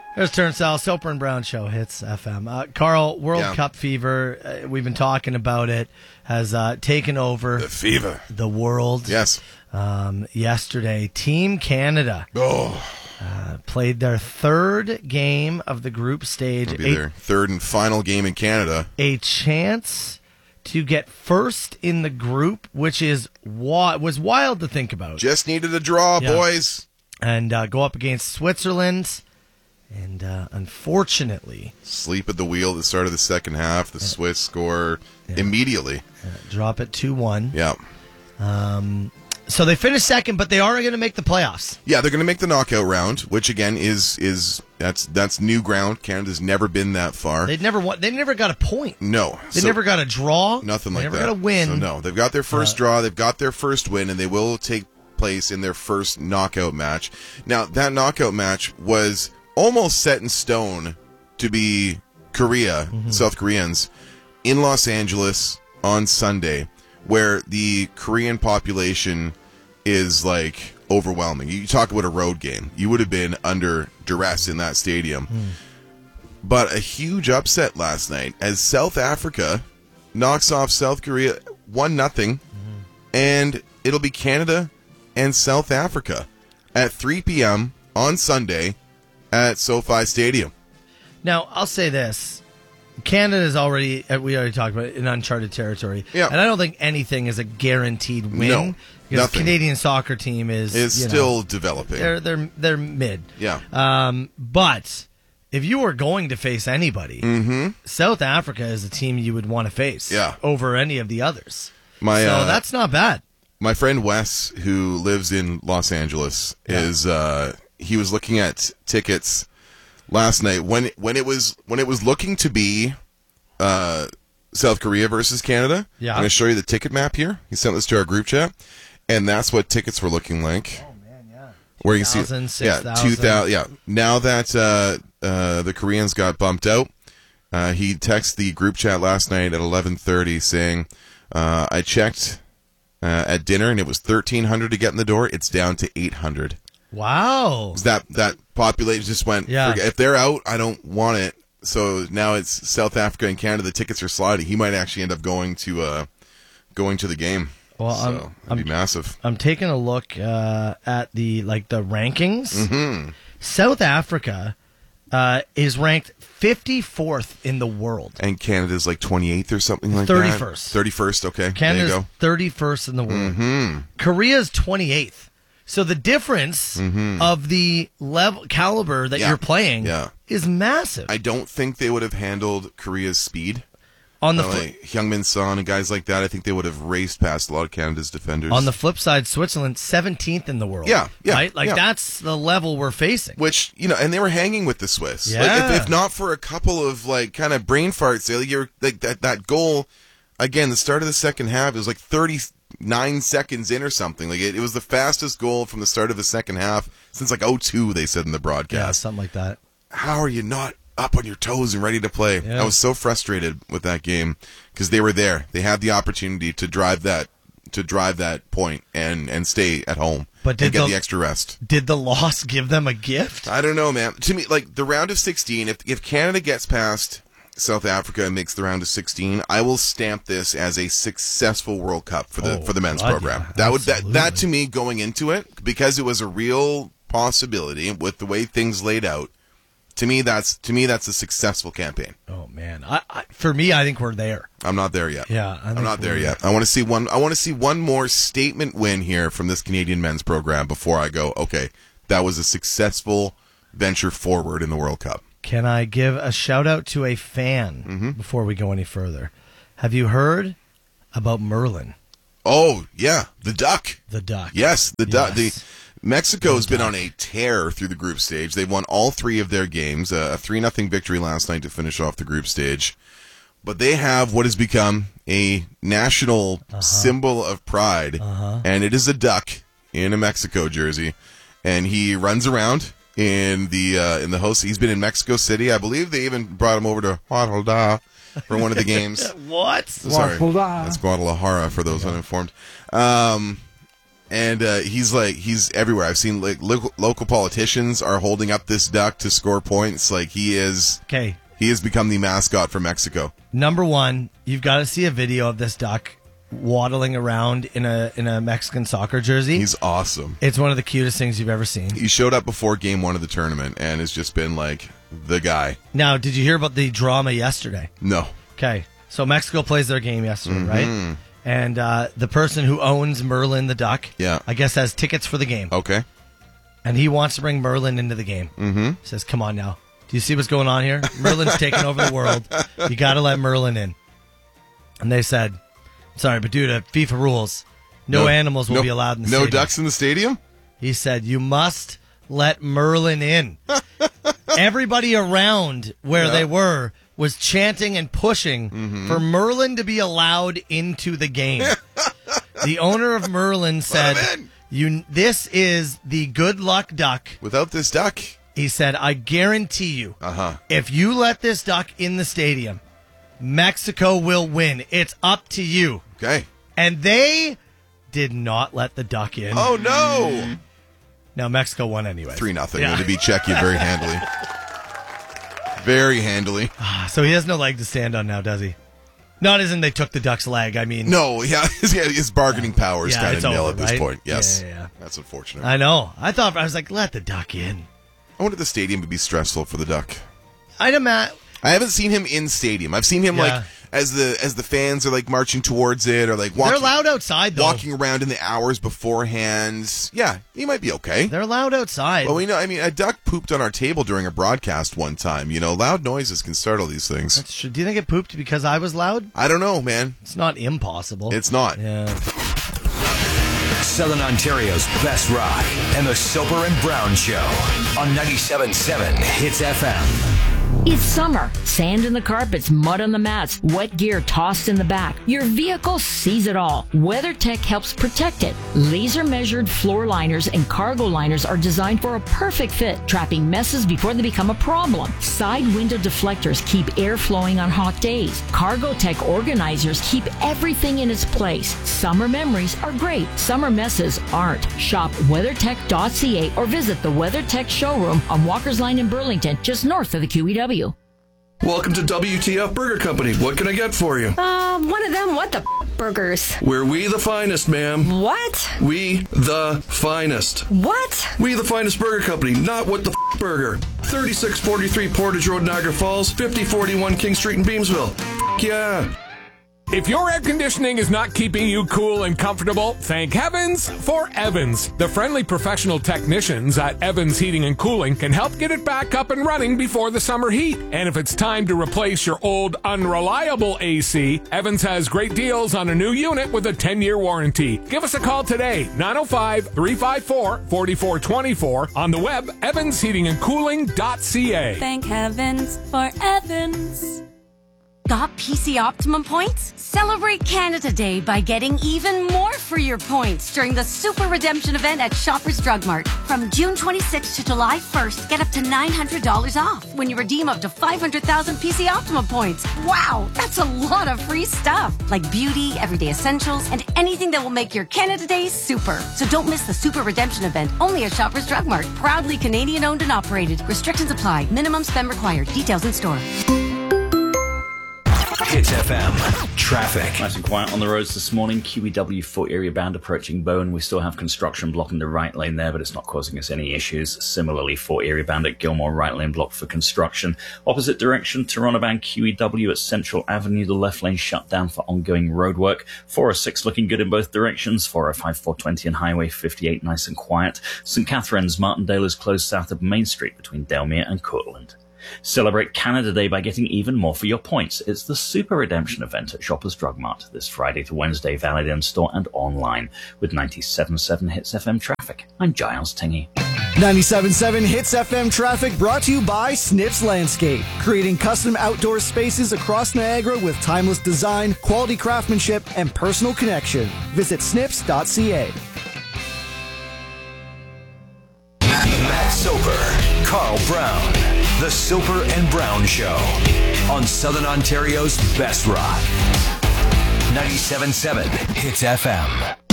There's Turnstile, Soper and Brown Show, Hits FM. Carl, World Cup fever, we've been talking about it, has taken over the fever, the world. Yes. Yesterday, Team Canada played their third game of the group stage. It'll be their third and final game in Canada. A chance to get first in the group, which was wild to think about. Just needed a draw, boys. And go up against Switzerland. And unfortunately, sleep at the wheel at the start of the second half. The Swiss score immediately. Drop it 2-1. Yeah. So they finished second, but they are going to make the playoffs. Yeah, they're going to make the knockout round, which again is that's new ground. Canada's never been that far. They never got a point. No, they never got a draw. Nothing like that. They never got a win. So no, they've got their first draw. They've got their first win, and they will take place in their first knockout match. Now that knockout match was almost set in stone to be Korea, South Koreans, in Los Angeles on Sunday, where the Korean population is like overwhelming. You talk about a road game. You would have been under duress in that stadium. But a huge upset last night as South Africa knocks off South Korea 1-0, and it'll be Canada and South Africa at 3 p.m. on Sunday at SoFi Stadium. Now, I'll say this. Canada is already, we already talked about it, in uncharted territory. Yeah. And I don't think anything is a guaranteed win. No, because nothing. The Canadian soccer team is still developing. They're mid. Yeah. But if you were going to face anybody, South Africa is a team you would want to face over any of the others. So that's not bad. My friend Wes, who lives in Los Angeles, he was looking at tickets last night when it was looking to be South Korea versus Canada. Yeah. I'm going to show you the ticket map here. He sent this to our group chat, and that's what tickets were looking like. Oh man, yeah. Where you see 6,000. 2,000. Yeah. Now that the Koreans got bumped out, he texted the group chat last night at 11:30 saying, "I checked at dinner and it was 1,300 to get in the door. It's down to 800." Wow. That population just went, if they're out, I don't want it. So now it's South Africa and Canada. The tickets are sliding. He might actually end up going to the game. Well, so it'd be massive. I'm taking a look at the rankings. South Africa is ranked 54th in the world. And Canada's like 28th or something like 31st. that? 31st, okay. Canada's 31st in the world. Korea's 28th. So the difference of the level caliber that you're playing is massive. I don't think they would have handled Korea's speed. On the like Heung-min Son and guys like that, I think they would have raced past a lot of Canada's defenders. On the flip side, Switzerland 17th in the world. Yeah. Right? That's the level we're facing. Which, and they were hanging with the Swiss. Yeah. Like, if not for a couple of kind of brain farts, you're like that goal. Again, the start of the second half, it was like 39 seconds in or something. Like it was the fastest goal from the start of the second half since 2002, they said in the broadcast. Yeah, something like that. How are you not up on your toes and ready to play? Yeah. I was so frustrated with that game because they were there. They had the opportunity to drive that point and stay at home and get the extra rest. Did the loss give them a gift? I don't know, man. To me, the round of 16, if Canada gets past South Africa and makes the round of 16, I will stamp this as a successful World Cup for the men's program. Yeah, that to me going into it, because it was a real possibility with the way things laid out. To me, that's a successful campaign. Oh man, for me, I think we're there. I'm not there yet. Yeah, I'm not there yet. I want to see one more statement win here from this Canadian men's program before I go, okay, that was a successful venture forward in the World Cup. Can I give a shout out to a fan before we go any further? Have you heard about Merlin? Oh yeah, the duck. The duck. Yes, the duck. Mexico's been on a tear through the group stage. They won all three of their games, a 3-0 victory last night to finish off the group stage. But they have what has become a national symbol of pride, and it is a duck in a Mexico jersey. And he runs around in the host. He's been in Mexico City. I believe they even brought him over to Guadalajara for one of the games. What? Sorry, that's Guadalajara for those uninformed. And he's everywhere. I've seen local politicians are holding up this duck to score points. Like he has become the mascot for Mexico. Number one, you've got to see a video of this duck waddling around in a Mexican soccer jersey. He's awesome. It's one of the cutest things you've ever seen. He showed up before game 1 of the tournament and has just been like the guy. Now, did you hear about the drama yesterday? No. Okay, so Mexico plays their game yesterday, right? And the person who owns Merlin the duck, I guess, has tickets for the game. Okay. And he wants to bring Merlin into the game. He says, come on now. Do you see what's going on here? Merlin's taking over the world. You got to let Merlin in. And they said, sorry, but due to FIFA rules, no animals will be allowed in the stadium. No ducks in the stadium? He said, you must let Merlin in. Everybody around where they were was chanting and pushing for Merlin to be allowed into the game. The owner of Merlin said, this is the good luck duck. Without this duck, he said, I guarantee you, if you let this duck in the stadium, Mexico will win. It's up to you. Okay. And they did not let the duck in. Oh, no. Now, Mexico won anyway. 3-0. Yeah. To beat Czechia very handily. Very handily. So he has no leg to stand on now, does he? Not as in they took the duck's leg. I mean... No, his bargaining powers kind of nil at this point. Yes. Yeah. That's unfortunate. I know. I was like, let the duck in. I wanted the stadium to be stressful for the duck. I haven't seen him in stadium. I've seen him like as the fans are like marching towards it or like walking. They're loud outside though. Walking around in the hours beforehand. Yeah, he might be okay. They're loud outside. Well, we know. I mean, a duck pooped on our table during a broadcast one time. You know, loud noises can startle these things. That's true. Do you think it pooped because I was loud? I don't know, man. It's not impossible. It's not. Yeah. Southern Ontario's best rock and the Soper and Brown Show on 97.7 Hits FM. It's summer. Sand in the carpets, mud on the mats, wet gear tossed in the back. Your vehicle sees it all. WeatherTech helps protect it. Laser-measured floor liners and cargo liners are designed for a perfect fit, trapping messes before they become a problem. Side window deflectors keep air flowing on hot days. CargoTech organizers keep everything in its place. Summer memories are great. Summer messes aren't. Shop WeatherTech.ca or visit the WeatherTech showroom on Walker's Line in Burlington, just north of the QEW. Welcome to WTF Burger Company. What can I get for you? One of them what the burgers? We're we the finest, ma'am. What? We the finest. What? We the finest burger company, not what the burger. 3643 Portage Road, Niagara Falls, 5041 King Street in Beamsville. Yeah. If your air conditioning is not keeping you cool and comfortable, thank heavens for Evans. The friendly professional technicians at Evans Heating and Cooling can help get it back up and running before the summer heat. And if it's time to replace your old unreliable AC, Evans has great deals on a new unit with a 10-year warranty. Give us a call today, 905-354-4424, on the web, evansheatingandcooling.ca. Thank heavens for Evans. Got PC Optimum points? Celebrate Canada Day by getting even more for your points during the Super Redemption event at Shoppers Drug Mart. From June 26th to July 1st, get up to $900 off when you redeem up to 500,000 PC Optimum points. Wow, that's a lot of free stuff, like beauty, everyday essentials, and anything that will make your Canada Day super. So don't miss the Super Redemption event, only at Shoppers Drug Mart. Proudly Canadian owned and operated. Restrictions apply. Minimum spend required. Details in store. Hits FM. Traffic. Nice and quiet on the roads this morning. QEW 4 area bound approaching Bowen. We still have construction blocking the right lane there, but it's not causing us any issues. Similarly, 4 area bound at Gilmore, right lane blocked for construction. Opposite direction, Toronto bound QEW at Central Avenue, the left lane shut down for ongoing roadwork. 406 looking good in both directions. 405, 420 and Highway 58 nice and quiet. St. Catharines, Martindale is closed south of Main Street between Delmere and Courtland. Celebrate Canada Day by getting even more for your points. It's the Super Redemption event at Shoppers Drug Mart this Friday to Wednesday, valid in store and online. With 97.7 Hits FM traffic, I'm Giles Tingy. 97.7 Hits FM traffic brought to you by Snips Landscape, creating custom outdoor spaces across Niagara with timeless design, quality craftsmanship, and personal connection. Visit snips.ca. Matt Soper, Carl Brown. The Soper and Brown Show on Southern Ontario's best rock. 97.7 Hits FM.